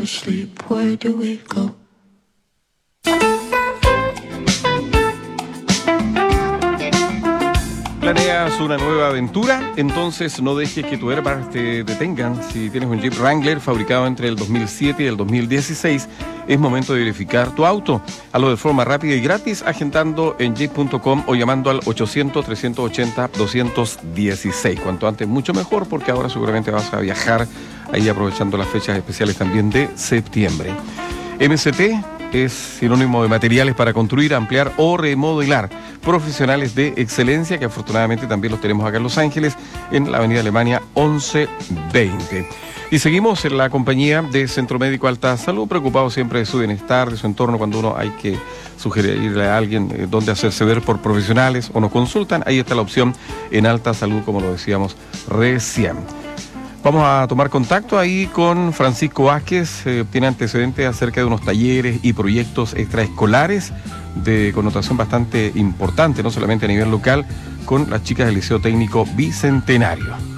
to sleep, where do we go? ¿Planeas una nueva aventura? Entonces no dejes que tus airbags te detengan. Si tienes un Jeep Wrangler fabricado entre el 2007 y el 2016, es momento de verificar tu auto. Hazlo de forma rápida y gratis, agendando en jeep.com o llamando al 800-380-216. Cuanto antes, mucho mejor, porque ahora seguramente vas a viajar ahí aprovechando las fechas especiales también de septiembre. MCT es sinónimo de materiales para construir, ampliar o remodelar. Profesionales de excelencia, que afortunadamente también los tenemos acá en Los Ángeles, en la avenida Alemania 1120. Y seguimos en la compañía de Centro Médico Alta Salud, preocupados siempre de su bienestar, de su entorno, cuando uno hay que sugerirle a alguien dónde hacerse ver por profesionales o nos consultan. Ahí está la opción en Alta Salud, como lo decíamos recién. Vamos a tomar contacto ahí con Francisco Vázquez, tiene antecedentes acerca de unos talleres y proyectos extraescolares de connotación bastante importante, no solamente a nivel local, con las chicas del Liceo Técnico Bicentenario.